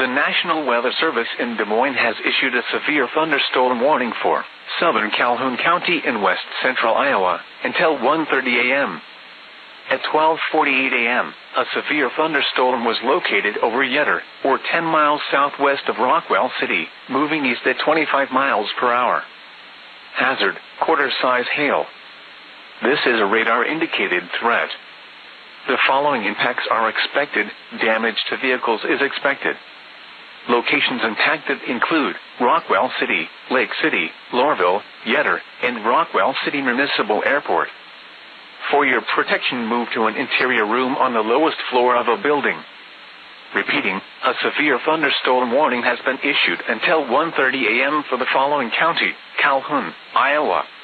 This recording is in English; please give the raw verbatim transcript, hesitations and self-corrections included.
The National Weather Service in Des Moines has issued a severe thunderstorm warning for southern Calhoun County in west central Iowa until one thirty a m At twelve forty-eight a m, a severe thunderstorm was located over Yetter, or ten miles southwest of Rockwell City, moving east at twenty-five miles per hour. Hazard: quarter-size hail. This is a radar-indicated threat. The following impacts are expected. Damage to vehicles is expected. Locations impacted include Rockwell City, Lake City, Lorville, Yetter, and Rockwell City Municipal Airport. For your protection, move to an interior room on the lowest floor of a building. Repeating, a severe thunderstorm warning has been issued until one thirty a m for the following county: Calhoun, Iowa,